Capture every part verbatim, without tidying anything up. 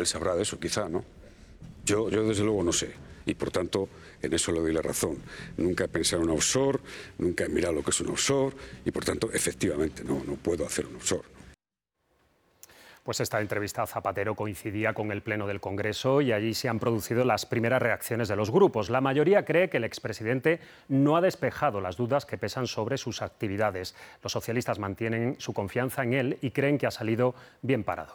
él sabrá de eso, quizá, ¿no? Yo, yo desde luego no sé. Y por tanto, en eso le doy la razón. Nunca he pensado en un offshore, nunca he mirado lo que es un offshore y por tanto, efectivamente, no, no puedo hacer un offshore. Pues esta entrevista a Zapatero coincidía con el Pleno del Congreso y allí se han producido las primeras reacciones de los grupos. La mayoría cree que el expresidente no ha despejado las dudas que pesan sobre sus actividades. Los socialistas mantienen su confianza en él y creen que ha salido bien parado.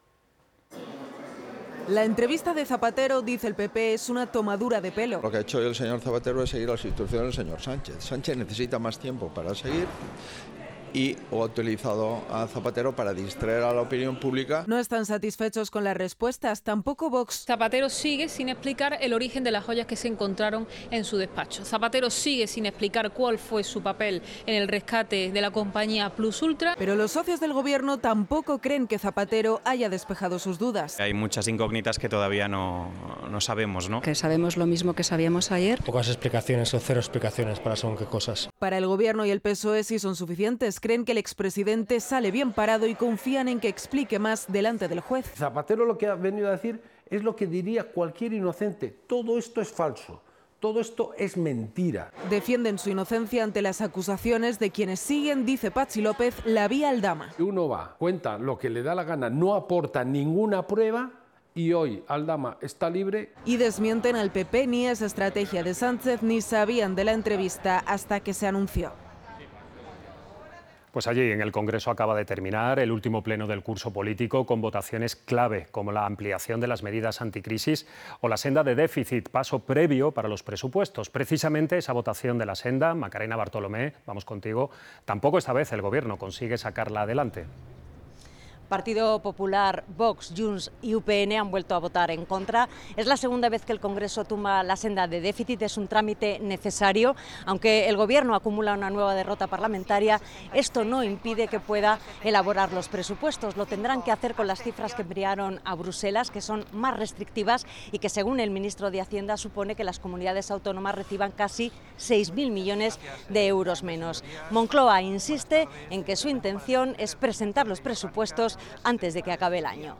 La entrevista de Zapatero, dice el P P, es una tomadura de pelo. Lo que ha hecho el señor Zapatero es seguir las instrucciones del señor Sánchez. Sánchez necesita más tiempo para seguir y ha utilizado a Zapatero para distraer a la opinión pública. No están satisfechos con las respuestas, tampoco Vox. Zapatero sigue sin explicar el origen de las joyas que se encontraron en su despacho. Zapatero sigue sin explicar cuál fue su papel en el rescate de la compañía Plus Ultra. Pero los socios del gobierno tampoco creen que Zapatero haya despejado sus dudas. Hay muchas incógnitas que todavía no, no sabemos, ¿no? Que sabemos lo mismo que sabíamos ayer. Pocas explicaciones o cero explicaciones para según qué cosas. Para el gobierno y el P S O E sí son suficientes. Creen que el expresidente sale bien parado y confían en que explique más delante del juez. Zapatero lo que ha venido a decir es lo que diría cualquier inocente. Todo esto es falso. Todo esto es mentira. Defienden su inocencia ante las acusaciones de quienes siguen, dice Patxi López, la vía Aldama. Uno va, cuenta lo que le da la gana, no aporta ninguna prueba y hoy Aldama está libre. Y desmienten al P P, ni esa estrategia de Sánchez, ni sabían de la entrevista hasta que se anunció. Pues allí en el Congreso acaba de terminar el último pleno del curso político con votaciones clave como la ampliación de las medidas anticrisis o la senda de déficit, paso previo para los presupuestos. Precisamente esa votación de la senda, Macarena Bartolomé, vamos contigo, tampoco esta vez el Gobierno consigue sacarla adelante. Partido Popular, Vox, Junts y U P N han vuelto a votar en contra. Es la segunda vez que el Congreso tumba la senda de déficit. Es un trámite necesario. Aunque el Gobierno acumula una nueva derrota parlamentaria, esto no impide que pueda elaborar los presupuestos. Lo tendrán que hacer con las cifras que enviaron a Bruselas, que son más restrictivas y que, según el ministro de Hacienda, supone que las comunidades autónomas reciban casi seis mil millones de euros menos. Moncloa insiste en que su intención es presentar los presupuestos antes de que acabe el año.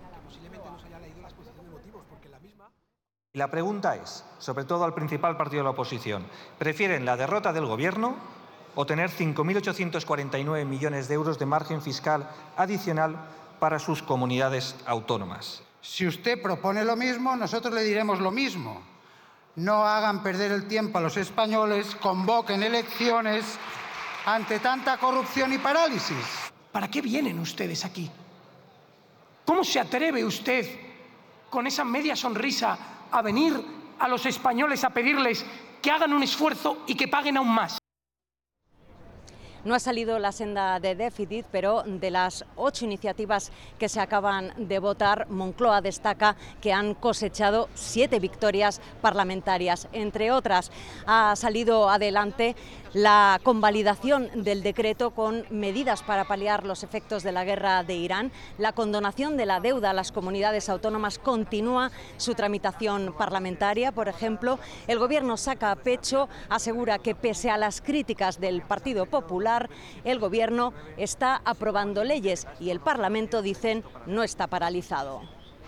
Y la pregunta es, sobre todo al principal partido de la oposición, ¿prefieren la derrota del Gobierno o tener cinco mil ochocientos cuarenta y nueve millones de euros de margen fiscal adicional para sus comunidades autónomas? Si usted propone lo mismo, nosotros le diremos lo mismo. No hagan perder el tiempo a los españoles, convoquen elecciones ante tanta corrupción y parálisis. ¿Para qué vienen ustedes aquí? ¿Cómo se atreve usted, con esa media sonrisa, a venir a los españoles a pedirles que hagan un esfuerzo y que paguen aún más? No ha salido la senda de déficit, pero de las ocho iniciativas que se acaban de votar, Moncloa destaca que han cosechado siete victorias parlamentarias. Entre otras, ha salido adelante la convalidación del decreto con medidas para paliar los efectos de la guerra de Irán. La condonación de la deuda a las comunidades autónomas continúa su tramitación parlamentaria. Por ejemplo, el Gobierno saca a pecho, asegura que pese a las críticas del Partido Popular, el Gobierno está aprobando leyes y el Parlamento, dicen, no está paralizado.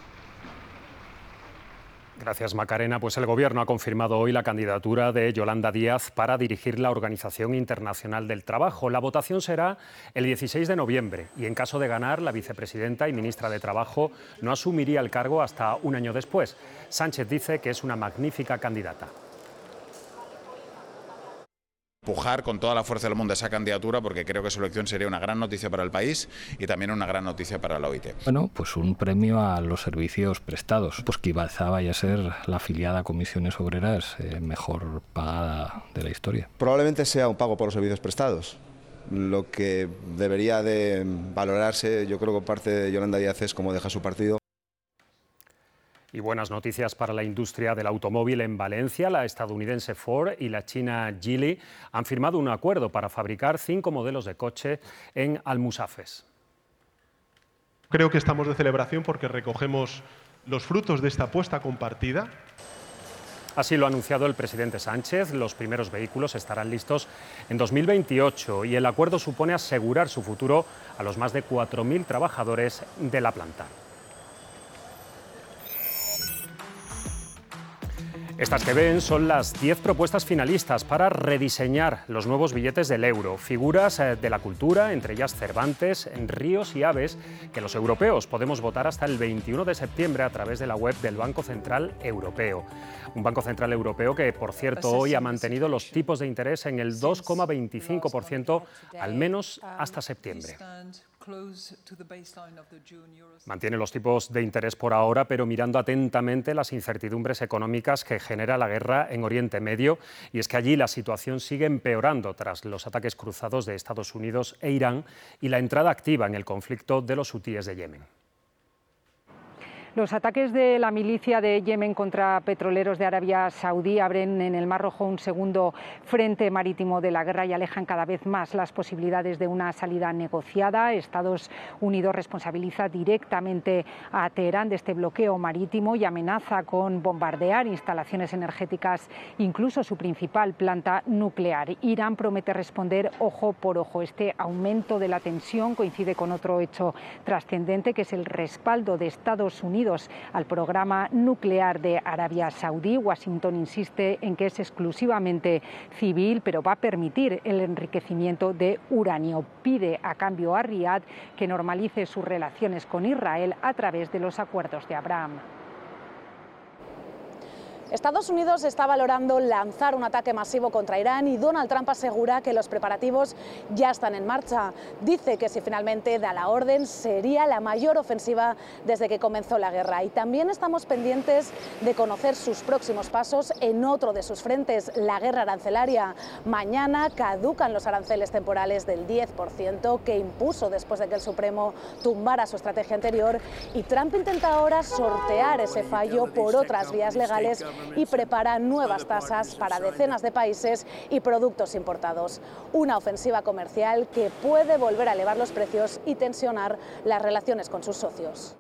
Gracias, Macarena. Pues el Gobierno ha confirmado hoy la candidatura de Yolanda Díaz para dirigir la Organización Internacional del Trabajo. La votación será el dieciséis de noviembre y, en caso de ganar, la vicepresidenta y ministra de Trabajo no asumiría el cargo hasta un año después. Sánchez dice que es una magnífica candidata. Empujar con toda la fuerza del mundo esa candidatura porque creo que su elección sería una gran noticia para el país y también una gran noticia para la O I T. Bueno, pues un premio a los servicios prestados, pues que quizá vaya a ser la afiliada a Comisiones Obreras eh, mejor pagada de la historia. Probablemente sea un pago por los servicios prestados. Lo que debería de valorarse, yo creo que parte de Yolanda Díaz es cómo deja su partido. Y buenas noticias para la industria del automóvil en Valencia. La estadounidense Ford y la china Geely han firmado un acuerdo para fabricar cinco modelos de coche en Almusafes. Creo que estamos de celebración porque recogemos los frutos de esta apuesta compartida. Así lo ha anunciado el presidente Sánchez. Los primeros vehículos estarán listos en dos mil veintiocho y el acuerdo supone asegurar su futuro a los más de cuatro mil trabajadores de la planta. Estas que ven son las diez propuestas finalistas para rediseñar los nuevos billetes del euro. Figuras de la cultura, entre ellas Cervantes, ríos y aves, que los europeos podemos votar hasta el veintiuno de septiembre a través de la web del Banco Central Europeo. Un Banco Central Europeo que, por cierto, hoy ha mantenido los tipos de interés en el dos coma veinticinco por ciento, al menos hasta septiembre. Mantiene los tipos de interés por ahora, pero mirando atentamente las incertidumbres económicas que genera la guerra en Oriente Medio, y es que allí la situación sigue empeorando tras los ataques cruzados de Estados Unidos e Irán y la entrada activa en el conflicto de los hutíes de Yemen. Los ataques de la milicia de Yemen contra petroleros de Arabia Saudí abren en el Mar Rojo un segundo frente marítimo de la guerra y alejan cada vez más las posibilidades de una salida negociada. Estados Unidos responsabiliza directamente a Teherán de este bloqueo marítimo y amenaza con bombardear instalaciones energéticas, incluso su principal planta nuclear. Irán promete responder ojo por ojo. Este aumento de la tensión coincide con otro hecho trascendente, que es el respaldo de Estados Unidos al programa nuclear de Arabia Saudí. Washington insiste en que es exclusivamente civil, pero va a permitir el enriquecimiento de uranio. Pide a cambio a Riad que normalice sus relaciones con Israel a través de los acuerdos de Abraham. Estados Unidos está valorando lanzar un ataque masivo contra Irán y Donald Trump asegura que los preparativos ya están en marcha. Dice que si finalmente da la orden sería la mayor ofensiva desde que comenzó la guerra. Y también estamos pendientes de conocer sus próximos pasos en otro de sus frentes, la guerra arancelaria. Mañana caducan los aranceles temporales del diez por ciento que impuso después de que el Supremo tumbara su estrategia anterior, y Trump intenta ahora sortear ese fallo por otras vías legales y prepara nuevas tasas para decenas de países y productos importados. Una ofensiva comercial que puede volver a elevar los precios y tensionar las relaciones con sus socios.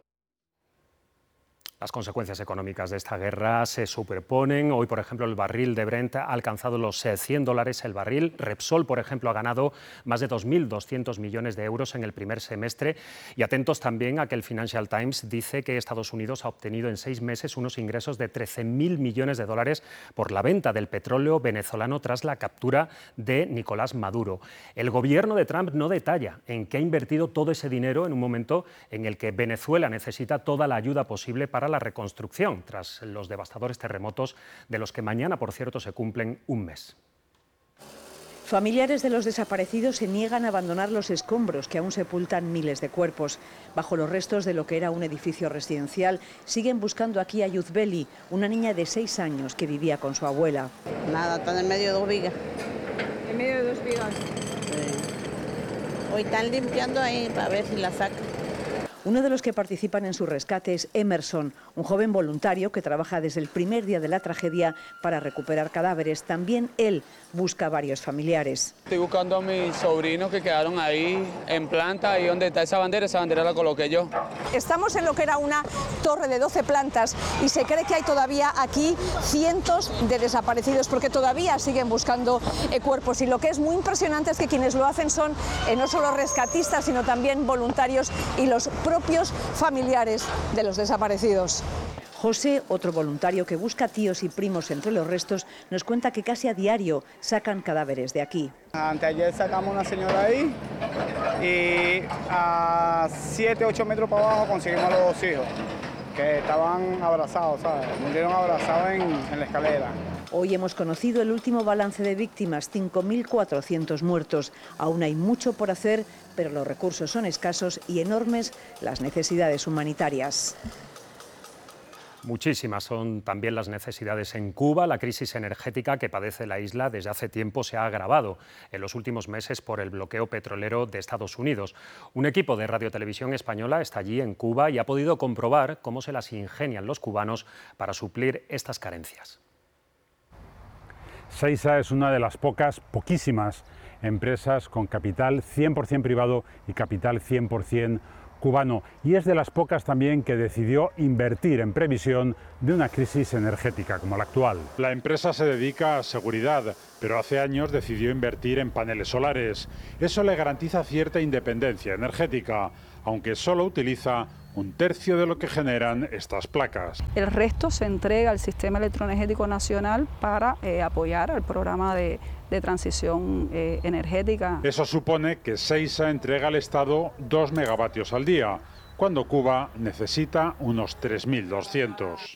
Las consecuencias económicas de esta guerra se superponen. Hoy, por ejemplo, el barril de Brent ha alcanzado los cien dólares el barril. Repsol, por ejemplo, ha ganado más de dos mil doscientos millones de euros en el primer semestre. Y atentos también a que el Financial Times dice que Estados Unidos ha obtenido en seis meses unos ingresos de trece mil millones de dólares por la venta del petróleo venezolano tras la captura de Nicolás Maduro. El gobierno de Trump no detalla en qué ha invertido todo ese dinero en un momento en el que Venezuela necesita toda la ayuda posible para la reconstrucción tras los devastadores terremotos, de los que mañana, por cierto, se cumplen un mes. Familiares de los desaparecidos se niegan a abandonar los escombros que aún sepultan miles de cuerpos. Bajo los restos de lo que era un edificio residencial, siguen buscando aquí a Yuzbeli, una niña de seis años que vivía con su abuela. Nada, está en medio de dos vigas. ¿En medio de dos vigas? Sí. Hoy están limpiando ahí para ver si la sacan. Uno de los que participan en su rescate es Emerson, un joven voluntario que trabaja desde el primer día de la tragedia para recuperar cadáveres. También él busca a varios familiares. Estoy buscando a mis sobrinos que quedaron ahí en planta, ahí donde está esa bandera, esa bandera la coloqué yo. Estamos en lo que era una torre de doce plantas y se cree que hay todavía aquí cientos de desaparecidos porque todavía siguen buscando eh, cuerpos, y lo que es muy impresionante es que quienes lo hacen son eh, no solo rescatistas sino también voluntarios y los propios familiares de los desaparecidos. José, otro voluntario que busca tíos y primos entre los restos, nos cuenta que casi a diario sacan cadáveres de aquí. Anteayer sacamos una señora ahí y a siete, ocho metros para abajo conseguimos a los dos hijos, que estaban abrazados, ¿sabes? Murieron abrazados en, en la escalera. Hoy hemos conocido el último balance de víctimas, cinco mil cuatrocientos muertos. Aún hay mucho por hacer, pero los recursos son escasos y enormes las necesidades humanitarias. Muchísimas son también las necesidades en Cuba. La crisis energética que padece la isla desde hace tiempo se ha agravado en los últimos meses por el bloqueo petrolero de Estados Unidos. Un equipo de Radio Televisión Española está allí en Cuba y ha podido comprobar cómo se las ingenian los cubanos para suplir estas carencias. Seiza es una de las pocas, poquísimas, empresas con capital cien por cien privado y capital cien por cien cubano, y es de las pocas también que decidió invertir en previsión de una crisis energética como la actual. La empresa se dedica a seguridad, pero hace años decidió invertir en paneles solares. Eso le garantiza cierta independencia energética, aunque solo utiliza un tercio de lo que generan estas placas. El resto se entrega al Sistema Electroenergético Nacional para eh, apoyar al programa de, de transición eh, energética. Eso supone que Seiza entrega al Estado dos megavatios al día, cuando Cuba necesita unos tres mil doscientos.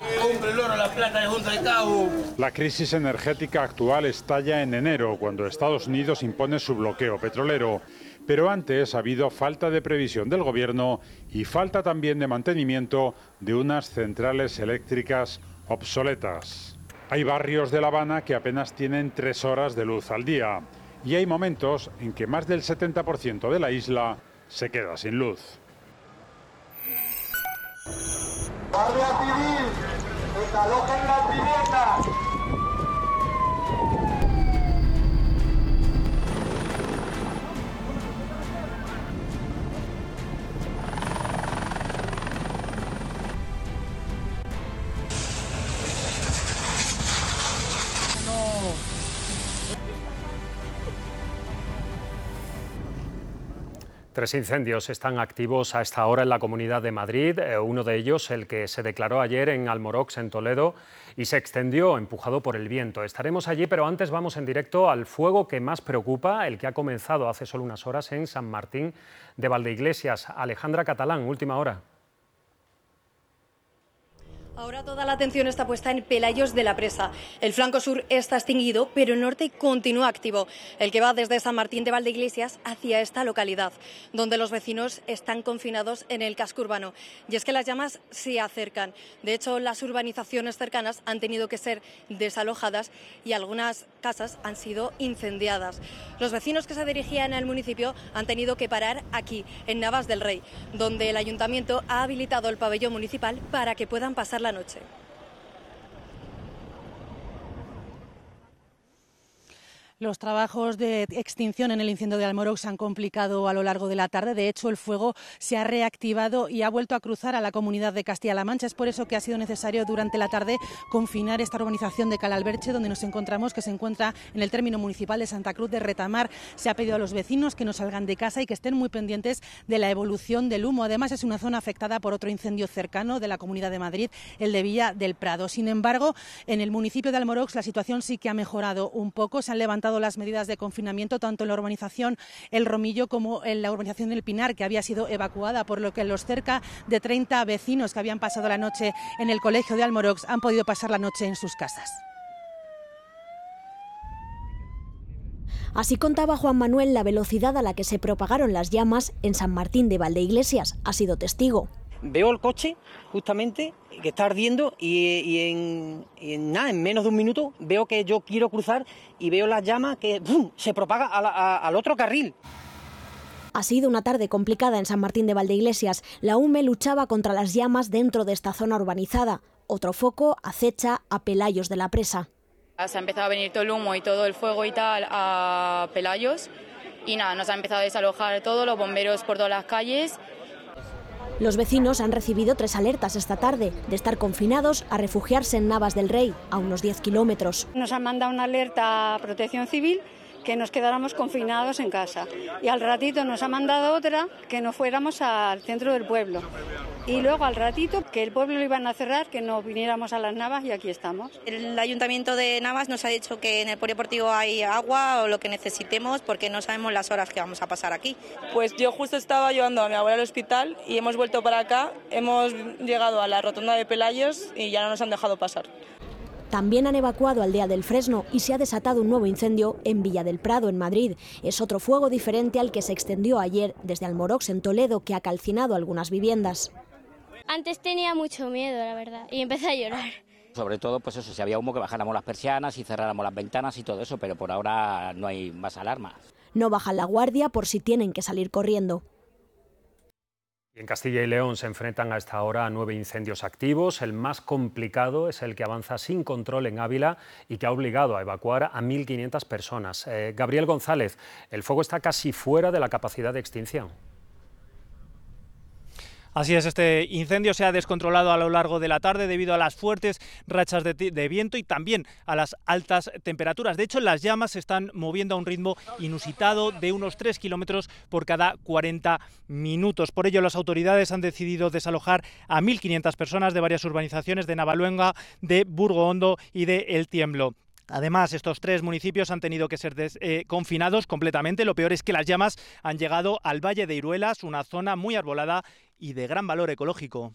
La crisis energética actual estalla en enero, cuando Estados Unidos impone su bloqueo petrolero. Pero antes ha habido falta de previsión del gobierno y falta también de mantenimiento de unas centrales eléctricas obsoletas. Hay barrios de La Habana que apenas tienen tres horas de luz al día y hay momentos en que más del setenta por ciento de la isla se queda sin luz. Guardia Civil, desalojen las viviendas. Tres incendios están activos a esta hora en la Comunidad de Madrid, uno de ellos el que se declaró ayer en Almorox, en Toledo, y se extendió empujado por el viento. Estaremos allí, pero antes vamos en directo al fuego que más preocupa, el que ha comenzado hace solo unas horas en San Martín de Valdeiglesias. Alejandra Catalán, última hora. Ahora toda la atención está puesta en Pelayos de la Presa. El flanco sur está extinguido, pero el norte continúa activo, el que va desde San Martín de Valdeiglesias hacia esta localidad, donde los vecinos están confinados en el casco urbano. Y es que las llamas se acercan. De hecho, las urbanizaciones cercanas han tenido que ser desalojadas y algunas casas han sido incendiadas. Los vecinos que se dirigían al municipio han tenido que parar aquí, en Navas del Rey, donde el ayuntamiento ha habilitado el pabellón municipal para que puedan pasar la noche. Los trabajos de extinción en el incendio de Almorox se han complicado a lo largo de la tarde. De hecho, el fuego se ha reactivado y ha vuelto a cruzar a la comunidad de Castilla-La Mancha. Es por eso que ha sido necesario durante la tarde confinar esta urbanización de Calalberche, donde nos encontramos, que se encuentra en el término municipal de Santa Cruz de Retamar. Se ha pedido a los vecinos que no salgan de casa y que estén muy pendientes de la evolución del humo. Además, es una zona afectada por otro incendio cercano de la Comunidad de Madrid, el de Villa del Prado. Sin embargo, en el municipio de Almorox la situación sí que ha mejorado un poco. Se han levantado las medidas de confinamiento tanto en la urbanización El Romillo como en la urbanización del Pinar, que había sido evacuada, por lo que los cerca de treinta vecinos que habían pasado la noche en el colegio de Almorox han podido pasar la noche en sus casas. Así contaba Juan Manuel la velocidad a la que se propagaron las llamas en San Martín de Valdeiglesias. Ha sido testigo. Veo el coche justamente que está ardiendo y, y, en, y en nada, en menos de un minuto veo que yo quiero cruzar y veo la llama que ¡bum!, se propaga a la, a, al otro carril. Ha sido una tarde complicada en San Martín de Valdeiglesias. La U M E luchaba contra las llamas dentro de esta zona urbanizada. Otro foco acecha a Pelayos de la Presa. Se ha empezado a venir todo el humo y todo el fuego y tal a Pelayos y nada, nos ha empezado a desalojar todo, los bomberos por todas las calles. Los vecinos han recibido tres alertas esta tarde, de estar confinados a refugiarse en Navas del Rey, a unos diez kilómetros. Nos han mandado una alerta a Protección Civil que nos quedáramos confinados en casa. Y al ratito nos ha mandado otra que nos fuéramos al centro del pueblo. Y luego al ratito que el pueblo lo iban a cerrar, que nos viniéramos a las Navas y aquí estamos. El Ayuntamiento de Navas nos ha dicho que en el polideportivo hay agua o lo que necesitemos porque no sabemos las horas que vamos a pasar aquí. Pues yo justo estaba llevando a mi abuela al hospital y hemos vuelto para acá, hemos llegado a la rotonda de Pelayos y ya no nos han dejado pasar. También han evacuado Aldea del Fresno y se ha desatado un nuevo incendio en Villa del Prado, en Madrid. Es otro fuego diferente al que se extendió ayer desde Almorox, en Toledo, que ha calcinado algunas viviendas. Antes tenía mucho miedo, la verdad, y empecé a llorar. Sobre todo, pues eso, si había humo, que bajáramos las persianas y cerráramos las ventanas y todo eso, pero por ahora no hay más alarmas. No bajan la guardia por si tienen que salir corriendo. Y en Castilla y León se enfrentan a esta hora a nueve incendios activos. El más complicado es el que avanza sin control en Ávila y que ha obligado a evacuar a mil quinientas personas. Eh, Gabriel González, el fuego está casi fuera de la capacidad de extinción. Así es, este incendio se ha descontrolado a lo largo de la tarde debido a las fuertes rachas de, de viento y también a las altas temperaturas. De hecho, las llamas se están moviendo a un ritmo inusitado de unos tres kilómetros por cada cuarenta minutos. Por ello, las autoridades han decidido desalojar a mil quinientas personas de varias urbanizaciones de Navaluenga, de Burgoondo y de El Tiemblo. Además, estos tres municipios han tenido que ser des, eh, confinados completamente. Lo peor es que las llamas han llegado al Valle de Iruelas, una zona muy arbolada y de gran valor ecológico.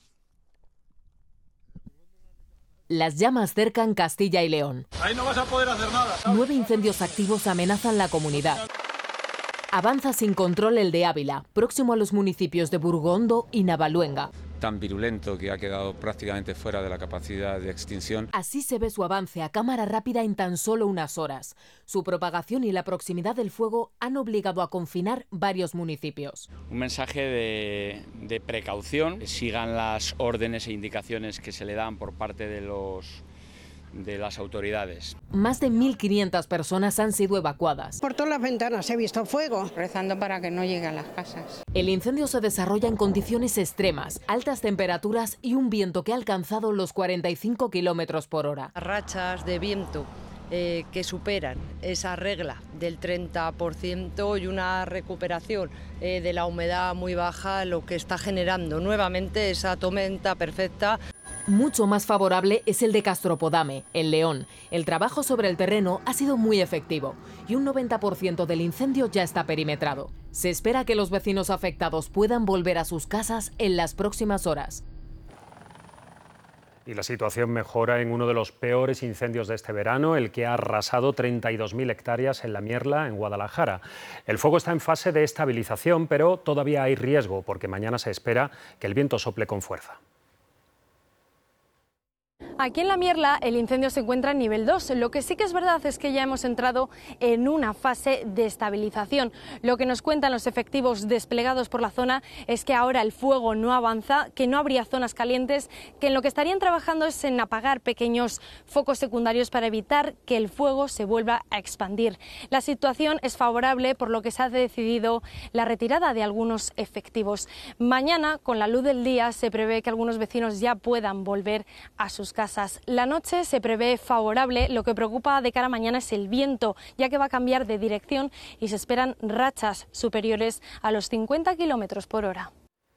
Las llamas cercan Castilla y León. Ahí no vas a poder hacer nada. Nueve incendios activos amenazan la comunidad. Avanza sin control el de Ávila, próximo a los municipios de Burgoondo y Navaluenga. Tan virulento que ha quedado prácticamente fuera de la capacidad de extinción. Así se ve su avance a cámara rápida en tan solo unas horas. Su propagación y la proximidad del fuego han obligado a confinar varios municipios. Un mensaje de, de precaución, que sigan las órdenes e indicaciones que se le dan por parte de los de las autoridades. Más de mil quinientas personas han sido evacuadas. Por todas las ventanas he visto fuego. Rezando para que no lleguen a las casas. El incendio se desarrolla en condiciones extremas, altas temperaturas y un viento que ha alcanzado los cuarenta y cinco kilómetros por hora. Rachas de viento eh, que superan esa regla del treinta por ciento y una recuperación eh, de la humedad muy baja, lo que está generando nuevamente esa tormenta perfecta. Mucho más favorable es el de Castropodame, en León. El trabajo sobre el terreno ha sido muy efectivo y un noventa por ciento del incendio ya está perimetrado. Se espera que los vecinos afectados puedan volver a sus casas en las próximas horas. Y la situación mejora en uno de los peores incendios de este verano, el que ha arrasado treinta y dos mil hectáreas en La Mierla, en Guadalajara. El fuego está en fase de estabilización, pero todavía hay riesgo, porque mañana se espera que el viento sople con fuerza. Aquí en La Mierla el incendio se encuentra en nivel dos, lo que sí que es verdad es que ya hemos entrado en una fase de estabilización. Lo que nos cuentan los efectivos desplegados por la zona es que ahora el fuego no avanza, que no habría zonas calientes, que en lo que estarían trabajando es en apagar pequeños focos secundarios para evitar que el fuego se vuelva a expandir. La situación es favorable, por lo que se ha decidido la retirada de algunos efectivos. Mañana, con la luz del día, se prevé que algunos vecinos ya puedan volver a sus casas. La noche se prevé favorable, lo que preocupa de cara a mañana es el viento, ya que va a cambiar de dirección y se esperan rachas superiores a los cincuenta kilómetros por hora.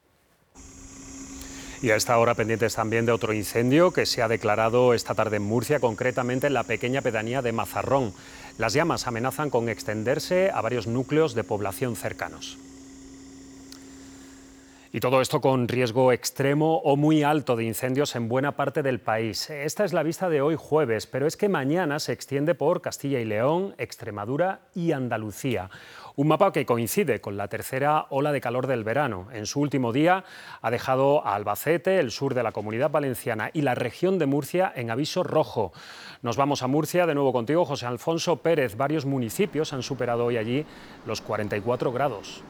Y a esta hora pendientes también de otro incendio que se ha declarado esta tarde en Murcia, concretamente en la pequeña pedanía de Mazarrón. Las llamas amenazan con extenderse a varios núcleos de población cercanos. Y todo esto con riesgo extremo o muy alto de incendios en buena parte del país. Esta es la vista de hoy jueves, pero es que mañana se extiende por Castilla y León, Extremadura y Andalucía. Un mapa que coincide con la tercera ola de calor del verano. En su último día ha dejado a Albacete, el sur de la Comunidad Valenciana y la región de Murcia en aviso rojo. Nos vamos a Murcia, de nuevo contigo, José Alfonso Pérez. Varios municipios han superado hoy allí los cuarenta y cuatro grados.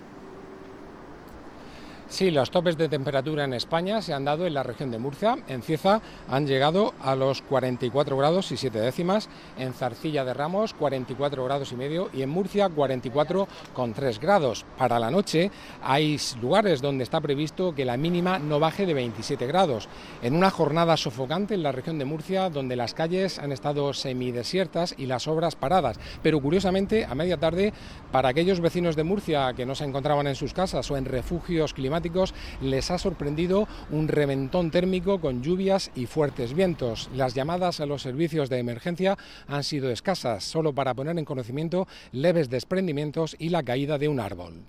Sí, los topes de temperatura en España se han dado en la región de Murcia. En Cieza han llegado a los cuarenta y cuatro grados y siete décimas, en Zarcilla de Ramos cuarenta y cuatro grados y medio y en Murcia cuarenta y cuatro coma tres grados. Para la noche hay lugares donde está previsto que la mínima no baje de veintisiete grados. En una jornada sofocante en la región de Murcia, donde las calles han estado semidesiertas y las obras paradas. Pero curiosamente, a media tarde, para aquellos vecinos de Murcia que no se encontraban en sus casas o en refugios climáticos, les ha sorprendido un reventón térmico con lluvias y fuertes vientos. Las llamadas a los servicios de emergencia han sido escasas, solo para poner en conocimiento leves desprendimientos y la caída de un árbol.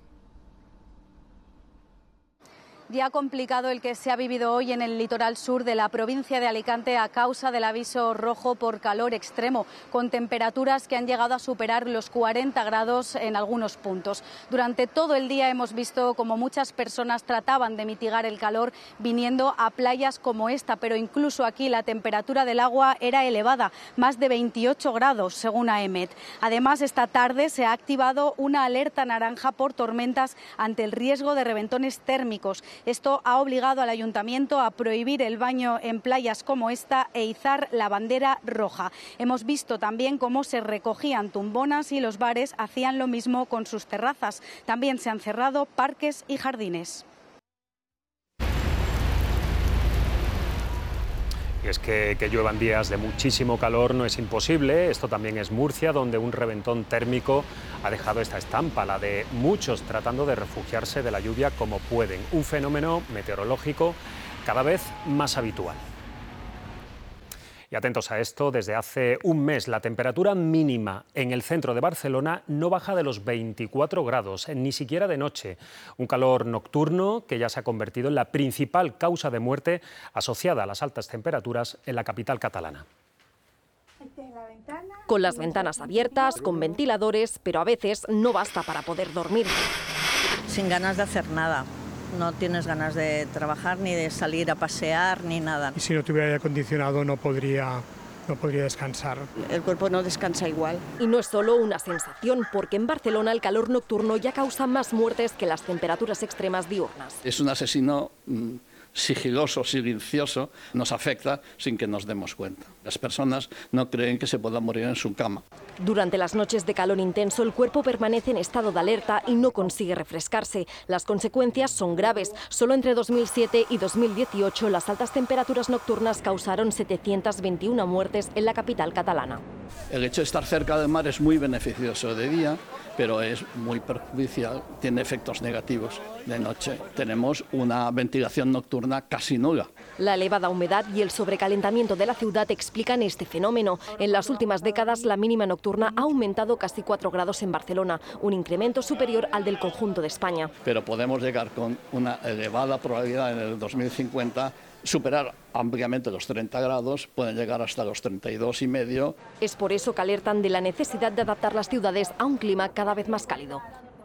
Día complicado el que se ha vivido hoy en el litoral sur de la provincia de Alicante a causa del aviso rojo por calor extremo, con temperaturas que han llegado a superar los cuarenta grados en algunos puntos. Durante todo el día hemos visto como muchas personas trataban de mitigar el calor viniendo a playas como esta, pero incluso aquí la temperatura del agua era elevada, más de veintiocho grados según AEMET. Además, esta tarde se ha activado una alerta naranja por tormentas ante el riesgo de reventones térmicos. Esto ha obligado al ayuntamiento a prohibir el baño en playas como esta e izar la bandera roja. Hemos visto también cómo se recogían tumbonas y los bares hacían lo mismo con sus terrazas. También se han cerrado parques y jardines. es que, que lluevan días de muchísimo calor no es imposible. Esto también es Murcia, donde un reventón térmico ha dejado esta estampa, la de muchos tratando de refugiarse de la lluvia como pueden. Un fenómeno meteorológico cada vez más habitual. Y atentos a esto, desde hace un mes la temperatura mínima en el centro de Barcelona no baja de los veinticuatro grados, ni siquiera de noche. Un calor nocturno que ya se ha convertido en la principal causa de muerte asociada a las altas temperaturas en la capital catalana. Con las ventanas abiertas, con ventiladores, pero a veces no basta para poder dormir. Sin ganas de hacer nada. No tienes ganas de trabajar, ni de salir a pasear, ni nada. Y si no tuviera aire acondicionado no podría, no podría descansar. El cuerpo no descansa igual. Y no es solo una sensación, porque en Barcelona el calor nocturno ya causa más muertes que las temperaturas extremas diurnas. Es un asesino mmm, sigiloso, silencioso, nos afecta sin que nos demos cuenta. Las personas no creen que se pueda morir en su cama. Durante las noches de calor intenso, el cuerpo permanece en estado de alerta y no consigue refrescarse. Las consecuencias son graves. Solo entre dos mil siete y dos mil dieciocho, las altas temperaturas nocturnas causaron setecientas veintiuna muertes en la capital catalana. El hecho de estar cerca del mar es muy beneficioso de día, pero es muy perjudicial, tiene efectos negativos de noche. Tenemos una ventilación nocturna casi nula. La elevada humedad y el sobrecalentamiento de la ciudad explican este fenómeno. En las últimas décadas, la mínima nocturna ha aumentado casi cuatro grados en Barcelona, un incremento superior al del conjunto de España. Pero podemos llegar con una elevada probabilidad en el dos mil cincuenta superar ampliamente los treinta grados, pueden llegar hasta los treinta y dos y medio. Es por eso que alertan de la necesidad de adaptar las ciudades a un clima cada vez más cálido.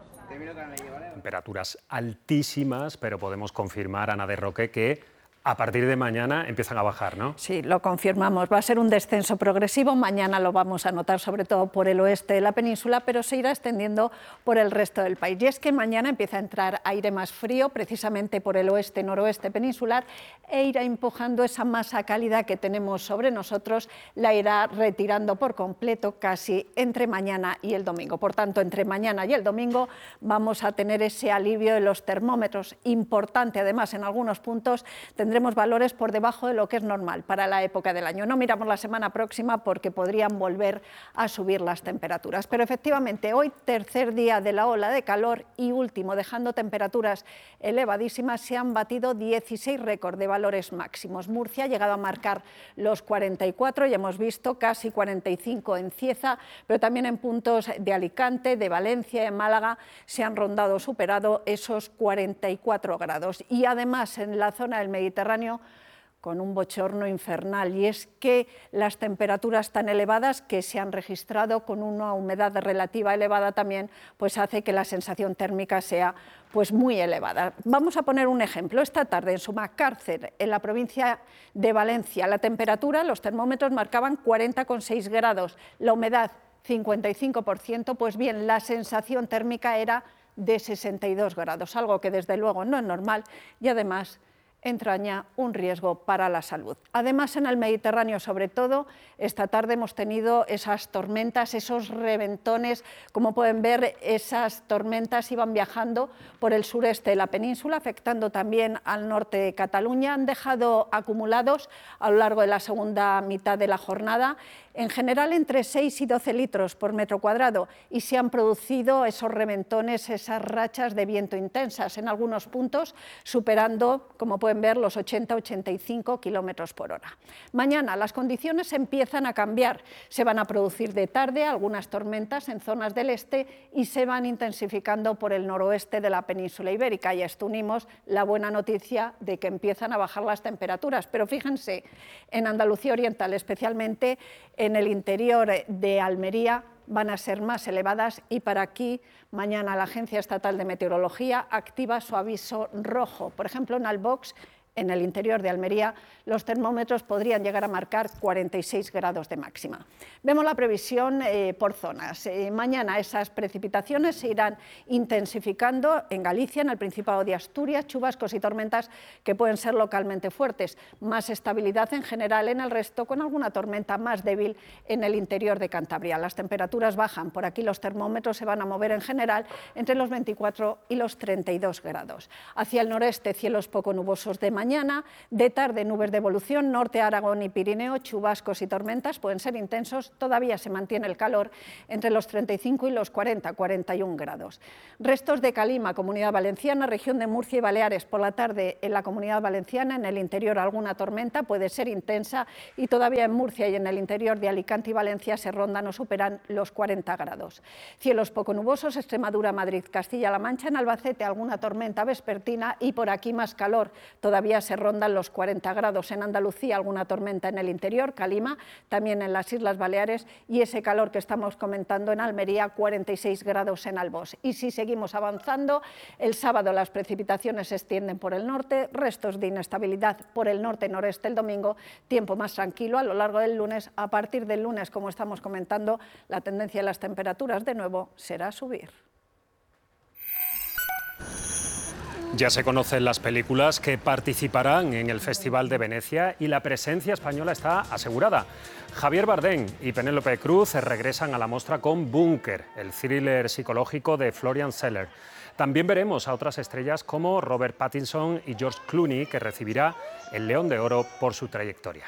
Temperaturas altísimas, pero podemos confirmar, Ana de Roque, que a partir de mañana empiezan a bajar, ¿no? Sí, lo confirmamos. Va a ser un descenso progresivo. Mañana lo vamos a notar sobre todo por el oeste de la península, pero se irá extendiendo por el resto del país. Y es que mañana empieza a entrar aire más frío, precisamente por el oeste-noroeste peninsular, e irá empujando esa masa cálida que tenemos sobre nosotros, la irá retirando por completo casi entre mañana y el domingo. Por tanto, entre mañana y el domingo vamos a tener ese alivio de los termómetros. Importante, además, en algunos puntos tendremos Tendremos valores por debajo de lo que es normal para la época del año. No miramos la semana próxima porque podrían volver a subir las temperaturas. Pero efectivamente, hoy, tercer día de la ola de calor y último, dejando temperaturas elevadísimas, se han batido dieciséis récords de valores máximos. Murcia ha llegado a marcar los cuarenta y cuatro, ya hemos visto casi cuarenta y cinco en Cieza, pero también en puntos de Alicante, de Valencia, de Málaga, se han rondado, superado esos cuarenta y cuatro grados. Y además, en la zona del Mediterráneo, con un bochorno infernal, y es que las temperaturas tan elevadas que se han registrado con una humedad relativa elevada también, pues hace que la sensación térmica sea pues muy elevada. Vamos a poner un ejemplo. Esta tarde en Sumacárcer, en la provincia de Valencia, la temperatura, los termómetros marcaban cuarenta coma seis grados, la humedad cincuenta y cinco por ciento, pues bien, la sensación térmica era de sesenta y dos grados, algo que desde luego no es normal y además entraña un riesgo para la salud. Además, en el Mediterráneo, sobre todo, esta tarde hemos tenido esas tormentas, esos reventones. Como pueden ver, esas tormentas iban viajando por el sureste de la península, afectando también al norte de Cataluña. Han dejado acumulados a lo largo de la segunda mitad de la jornada, en general entre seis y doce litros por metro cuadrado, y se han producido esos reventones, esas rachas de viento intensas, en algunos puntos superando, como pueden ver, los ochenta a ochenta y cinco kilómetros por hora. Mañana las condiciones empiezan a cambiar. Se van a producir de tarde algunas tormentas en zonas del este y se van intensificando por el noroeste de la península ibérica. Y a esto unimos la buena noticia de que empiezan a bajar las temperaturas. Pero fíjense, en Andalucía Oriental, especialmente en el interior de Almería, van a ser más elevadas, y para aquí mañana la Agencia Estatal de Meteorología activa su aviso rojo. Por ejemplo, en Albox, en el interior de Almería, los termómetros podrían llegar a marcar cuarenta y seis grados de máxima. Vemos la previsión eh, por zonas. Eh, mañana esas precipitaciones se irán intensificando en Galicia, en el Principado de Asturias, chubascos y tormentas que pueden ser localmente fuertes. Más estabilidad en general en el resto, con alguna tormenta más débil en el interior de Cantabria. Las temperaturas bajan. Por aquí los termómetros se van a mover en general entre los veinticuatro y los treinta y dos grados. Hacia el noreste, cielos poco nubosos de mañana, mañana. De tarde, nubes de evolución, norte, Aragón y Pirineo, chubascos y tormentas pueden ser intensos. Todavía se mantiene el calor entre los treinta y cinco y los cuarenta, cuarenta y un grados. Restos de calima, Comunidad Valenciana, región de Murcia y Baleares. Por la tarde en la Comunidad Valenciana, en el interior alguna tormenta, puede ser intensa, y todavía en Murcia y en el interior de Alicante y Valencia se rondan o superan los cuarenta grados. Cielos poco nubosos, Extremadura, Madrid, Castilla-La Mancha, en Albacete alguna tormenta vespertina y por aquí más calor. Todavía se rondan los cuarenta grados. En Andalucía alguna tormenta en el interior, calima, también en las Islas Baleares, y ese calor que estamos comentando en Almería, cuarenta y seis grados en Albós. Y si seguimos avanzando, el sábado las precipitaciones se extienden por el norte, restos de inestabilidad por el norte-noreste el domingo, tiempo más tranquilo a lo largo del lunes. A partir del lunes, como estamos comentando, la tendencia de las temperaturas de nuevo será subir. Ya se conocen las películas que participarán en el Festival de Venecia y la presencia española está asegurada. Javier Bardem y Penélope Cruz regresan a la mostra con Búnker, el thriller psicológico de Florian Zeller. También veremos a otras estrellas como Robert Pattinson y George Clooney, que recibirá el León de Oro por su trayectoria.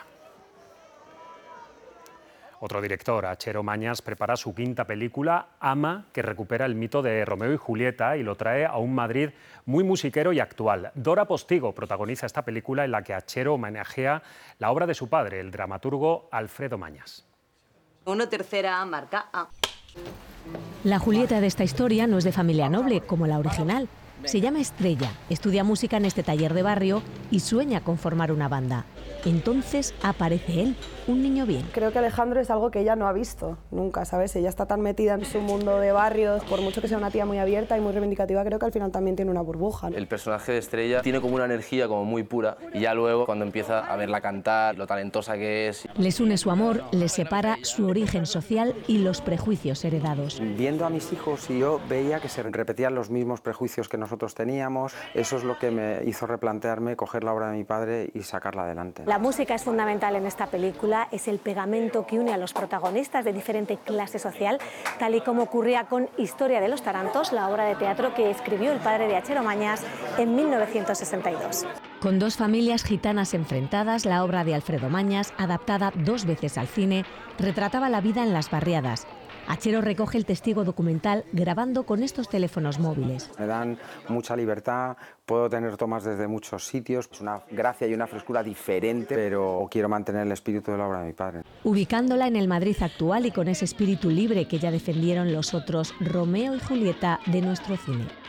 Otro director, Achero Mañas, prepara su quinta película, Ama, que recupera el mito de Romeo y Julieta y lo trae a un Madrid muy musiquero y actual. Dora Postigo protagoniza esta película en la que Achero homenajea la obra de su padre, el dramaturgo Alfredo Mañas. Uno tercera, marca A. La Julieta de esta historia no es de familia noble, como la original. Se llama Estrella, estudia música en este taller de barrio y sueña con formar una banda. Entonces aparece él, un niño bien. Creo que Alejandro es algo que ella no ha visto nunca, ¿sabes? Ella está tan metida en su mundo de barrios, por mucho que sea una tía muy abierta y muy reivindicativa, creo que al final también tiene una burbuja, ¿no? El personaje de Estrella tiene como una energía como muy pura y ya luego cuando empieza a verla cantar, lo talentosa que es. Les une su amor, les separa su origen social y los prejuicios heredados. Viendo a mis hijos y yo veía que se repetían los mismos prejuicios que nosotros teníamos. Eso es lo que me hizo replantearme coger la obra de mi padre y sacarla adelante. La música es fundamental en esta película, es el pegamento que une a los protagonistas de diferente clase social, tal y como ocurría con Historia de los Tarantos, la obra de teatro que escribió el padre de Achero Mañas en mil novecientos sesenta y dos. Con dos familias gitanas enfrentadas, la obra de Alfredo Mañas, adaptada dos veces al cine, retrataba la vida en las barriadas. Achero recoge el testigo documental grabando con estos teléfonos móviles. Me dan mucha libertad, puedo tener tomas desde muchos sitios, es una gracia y una frescura diferente, pero quiero mantener el espíritu de la obra de mi padre. Ubicándola en el Madrid actual y con ese espíritu libre que ya defendieron los otros Romeo y Julieta de nuestro cine.